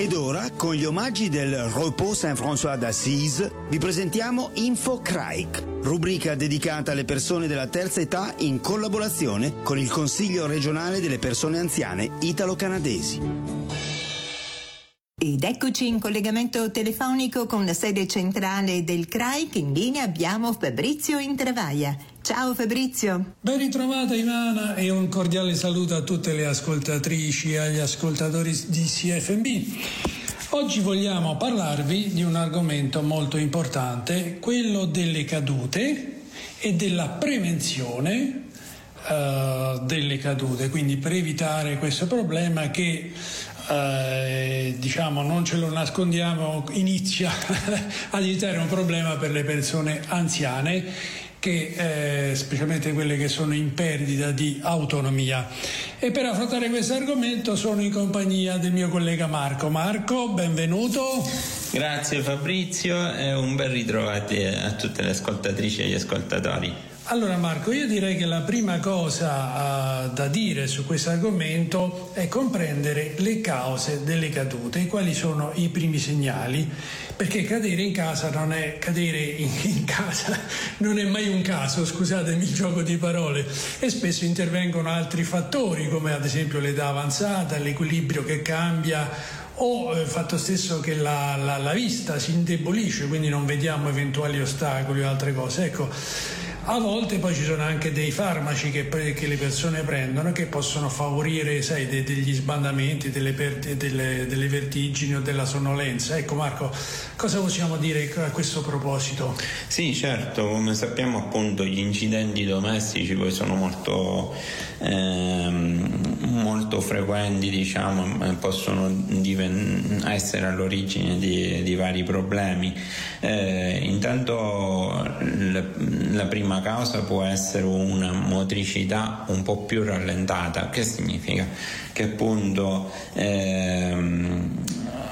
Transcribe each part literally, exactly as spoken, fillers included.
Ed ora, con gli omaggi del Repos Saint-François d'Assise, vi presentiamo Info C R A I C, rubrica dedicata alle persone della terza età in collaborazione con il Consiglio regionale delle persone anziane italo-canadesi. Ed eccoci in collegamento telefonico con la sede centrale del C R A I C. In linea abbiamo Fabrizio Intravaglia. Ciao Fabrizio. Ben ritrovata Ivana e un cordiale saluto a tutte le ascoltatrici e agli ascoltatori di C F M B. Oggi vogliamo parlarvi di un argomento molto importante, quello delle cadute e della prevenzione uh, delle cadute, quindi per evitare questo problema che Uh, diciamo non ce lo nascondiamo, inizia a diventare un problema per le persone anziane, che eh, specialmente quelle che sono in perdita di autonomia. E per affrontare questo argomento sono in compagnia del mio collega Marco. Marco, benvenuto. Grazie Fabrizio e un ben ritrovati a tutte le ascoltatrici e gli ascoltatori. Allora Marco, io direi che la prima cosa uh, da dire su questo argomento è comprendere le cause delle cadute, quali sono i primi segnali, perché cadere in casa non è cadere in, in casa, non è mai un caso, scusatemi il gioco di parole, e spesso intervengono altri fattori come ad esempio l'età avanzata, l'equilibrio che cambia o il fatto stesso che la, la, la vista si indebolisce, quindi non vediamo eventuali ostacoli o altre cose. Ecco, a volte poi ci sono anche dei farmaci che, che le persone prendono che possono favorire, sai, de, degli sbandamenti, delle, per, delle, delle vertigini o della sonnolenza. Ecco Marco, cosa possiamo dire a questo proposito? Sì, certo, come sappiamo appunto gli incidenti domestici poi sono molto, ehm, molto frequenti, diciamo, possono diven- essere all'origine di, di vari problemi. Eh, intanto la, la prima causa può essere una motricità un po' più rallentata. Che significa? Che appunto ehm,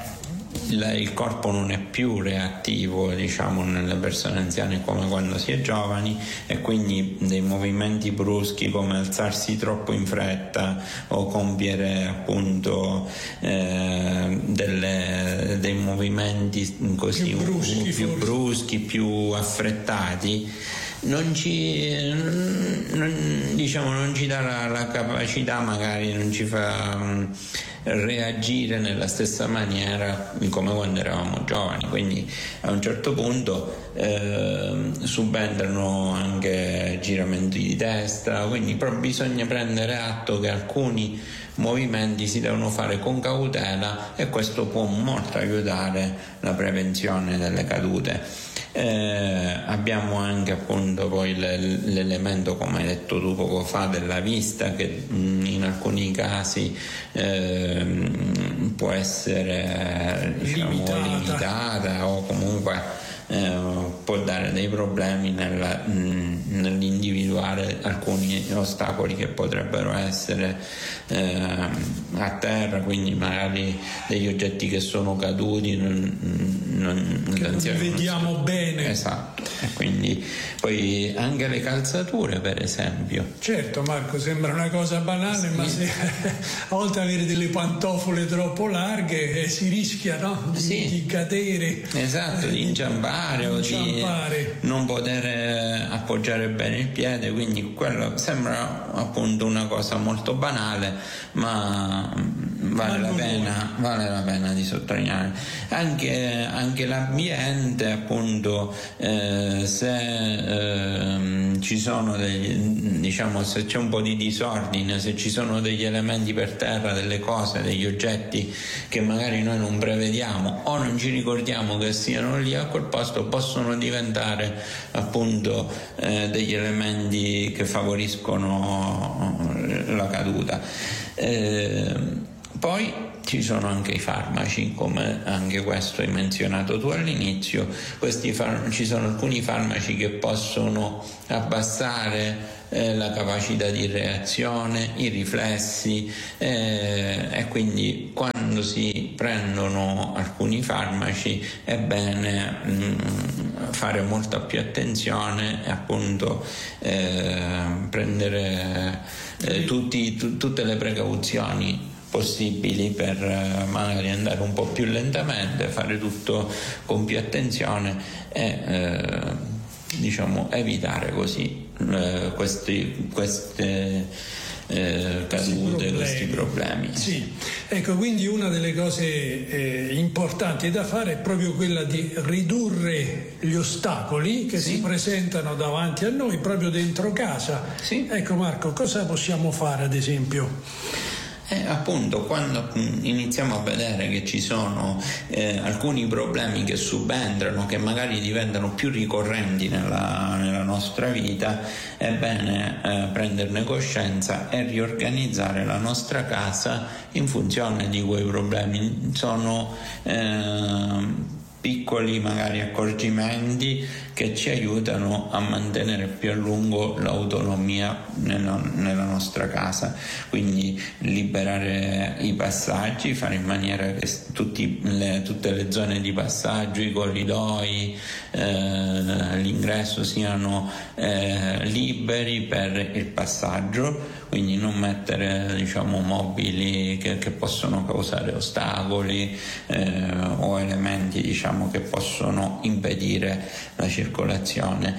la, il corpo non è più reattivo, diciamo, nelle persone anziane come quando si è giovani, e quindi dei movimenti bruschi come alzarsi troppo in fretta o compiere appunto eh, delle, dei movimenti così più bruschi, più, bruschi, più affrettati non ci non, diciamo non ci dà la, la capacità, magari non ci fa um, reagire nella stessa maniera come quando eravamo giovani, quindi a un certo punto eh, subentrano anche giramenti di testa, quindi però bisogna prendere atto che alcuni movimenti si devono fare con cautela e questo può molto aiutare la prevenzione delle cadute. Eh, abbiamo anche appunto poi le, l'elemento, come hai detto tu poco fa, della vista, che mh, in alcuni casi eh, può essere diciamo, limitata. limitata o comunque eh, può dare dei problemi nella, mh, nell'individuare alcuni ostacoli che potrebbero essere eh, a terra, quindi magari degli oggetti che sono caduti non, non, non li vediamo non, bene. Esatto, e quindi poi anche le calzature per esempio. Certo Marco, sembra una cosa banale, sì. Ma se a volte avere delle pantofole troppo larghe eh, si rischia, no? di, sì. di cadere, esatto, di inciampare o di non poter appoggiare bene il piede, quindi quello sembra appunto una cosa molto banale, ma vale la pena, vale la pena di sottolineare. Anche, anche l'ambiente, appunto, eh, se eh, ci sono degli, diciamo, se c'è un po' di disordine, se ci sono degli elementi per terra, delle cose, degli oggetti che magari noi non prevediamo o non ci ricordiamo che siano lì, a quel posto possono diventare appunto eh, degli elementi che favoriscono la caduta. Eh, poi ci sono anche i farmaci, come anche questo hai menzionato tu all'inizio. Questi far- ci sono alcuni farmaci che possono abbassare eh, la capacità di reazione, i riflessi eh, e quindi quando si prendono alcuni farmaci è bene mh, fare molta più attenzione e appunto eh, prendere eh, tutti, tu, tutte le precauzioni possibili per eh, magari andare un po' più lentamente, fare tutto con più attenzione e eh, diciamo evitare così eh, questi, queste Eh, cadute, questi problemi. Sì, ecco, quindi una delle cose eh, importanti da fare è proprio quella di ridurre gli ostacoli che sì. si presentano davanti a noi proprio dentro casa. Sì. Ecco Marco, cosa possiamo fare ad esempio? Eh, appunto, quando iniziamo a vedere che ci sono eh, alcuni problemi che subentrano, che magari diventano più ricorrenti nella, nella nostra vita, è bene eh, prenderne coscienza e riorganizzare la nostra casa in funzione di quei problemi. Sono eh, piccoli magari accorgimenti che ci aiutano a mantenere più a lungo l'autonomia nella, nella nostra casa, quindi liberare i passaggi, fare in maniera che tutti le, tutte le zone di passaggio, i corridoi, eh, l'ingresso siano eh, liberi per il passaggio, quindi non mettere diciamo mobili che, che possono causare ostacoli eh, o elementi diciamo che possono impedire la circolazione.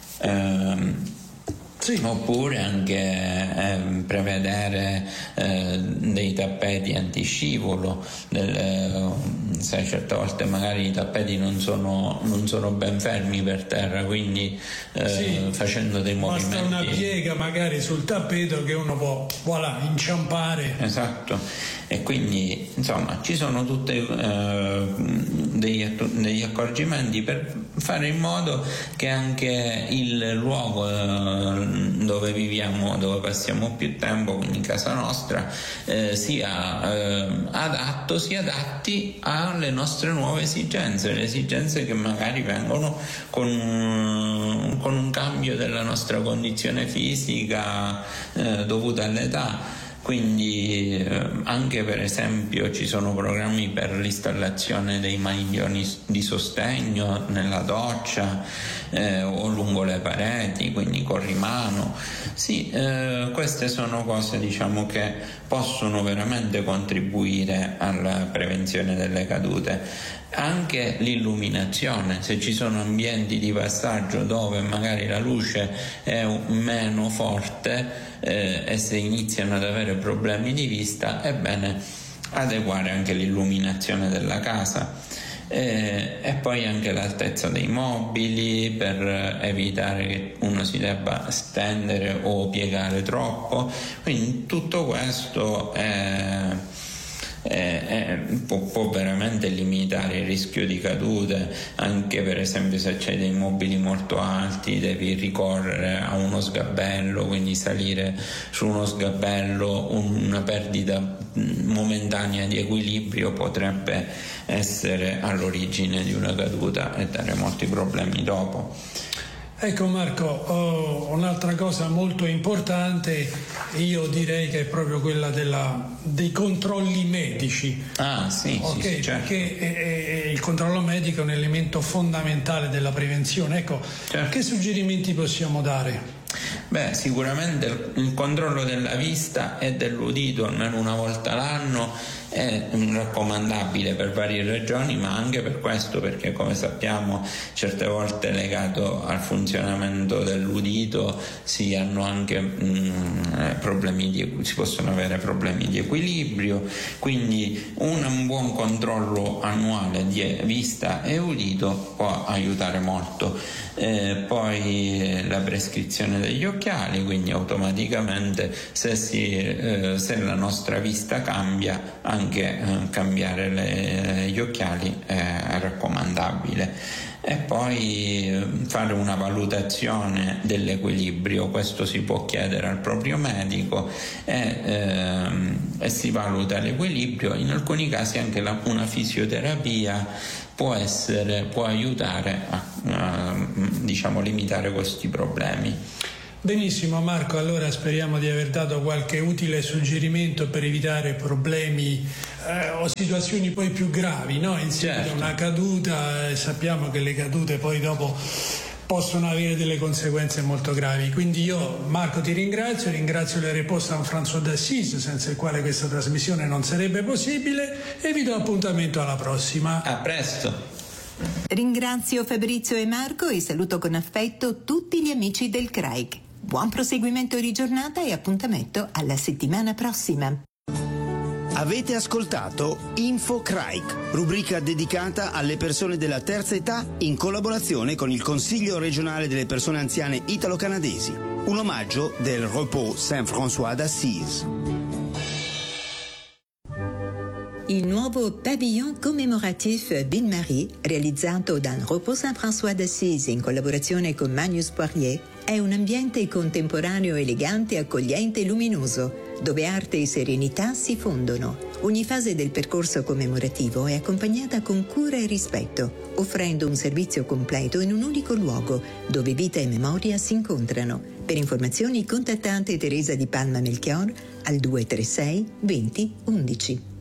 Eh, Sì. Oppure anche eh, prevedere eh, dei tappeti antiscivolo, del, eh, sai, certe volte magari i tappeti non sono, non sono ben fermi per terra, quindi eh, sì. facendo dei movimenti. Basta una piega magari sul tappeto che uno può voilà, inciampare. Esatto, e quindi insomma ci sono tutti eh, degli, degli accorgimenti per fare in modo che anche il luogo eh, dove viviamo, dove passiamo più tempo, quindi casa nostra, eh, sia eh, adatto, si adatti alle nostre nuove esigenze, le esigenze che magari vengono con, con un cambio della nostra condizione fisica eh, dovuta all'età. Quindi eh, anche per esempio ci sono programmi per l'installazione dei maniglioni di sostegno nella doccia eh, o lungo le pareti, quindi corrimano. Sì, eh, queste sono cose diciamo che possono veramente contribuire alla prevenzione delle cadute. Anche l'illuminazione, se ci sono ambienti di passaggio dove magari la luce è meno forte eh, e se iniziano ad avere problemi di vista, è bene adeguare anche l'illuminazione della casa. Eh, e poi anche l'altezza dei mobili per evitare che uno si debba stendere o piegare troppo. Quindi tutto questo è Eh, eh, può, può veramente limitare il rischio di cadute. Anche per esempio se c'hai dei mobili molto alti devi ricorrere a uno sgabello, quindi salire su uno sgabello, una perdita momentanea di equilibrio potrebbe essere all'origine di una caduta e dare molti problemi dopo. Ecco Marco, oh, un'altra cosa molto importante io direi che è proprio quella della, dei controlli medici. Ah sì, okay, sì, sì, certo. Perché è, è, il controllo medico è un elemento fondamentale della prevenzione. Ecco, certo. Che suggerimenti possiamo dare? Beh, sicuramente il controllo della vista e dell'udito almeno una volta l'anno è raccomandabile per varie ragioni, ma anche per questo, perché come sappiamo certe volte legato al funzionamento dell'udito si hanno anche mh, problemi di, si possono avere problemi di equilibrio, quindi un, un buon controllo annuale di vista e udito può aiutare molto. Eh, poi la prescrizione degli occhiali, quindi automaticamente se, si, eh, se la nostra vista cambia, anche eh, cambiare le, gli occhiali è raccomandabile. E poi fare una valutazione dell'equilibrio, questo si può chiedere al proprio medico e, ehm, e si valuta l'equilibrio. In alcuni casi anche la, una fisioterapia può essere, può aiutare a, a diciamo limitare questi problemi. Benissimo Marco, allora speriamo di aver dato qualche utile suggerimento per evitare problemi eh, o situazioni poi più gravi, no? In seguito a una caduta, eh, sappiamo che le cadute poi dopo possono avere delle conseguenze molto gravi. Quindi io, Marco, ti ringrazio, ringrazio le Repos Saint François d'Assise, senza il quale questa trasmissione non sarebbe possibile, e vi do appuntamento alla prossima. A presto. Ringrazio Fabrizio e Marco e saluto con affetto tutti gli amici del C R A I C. Buon proseguimento di giornata e appuntamento alla settimana prossima. Avete ascoltato Info C R A I C, rubrica dedicata alle persone della terza età in collaborazione con il Consiglio regionale delle persone anziane italo-canadesi, un omaggio del Repos Saint François d'Assise. Il nuovo pavillon commémoratif Ville-Marie, realizzato dal Repos Saint François d'Assise in collaborazione con Magnus Poirier, è un ambiente contemporaneo elegante, accogliente e luminoso, dove arte e serenità si fondono. Ogni fase del percorso commemorativo è accompagnata con cura e rispetto, offrendo un servizio completo in un unico luogo, dove vita e memoria si incontrano. Per informazioni contattate Teresa Di Palma Melchior al due tre sei venti undici.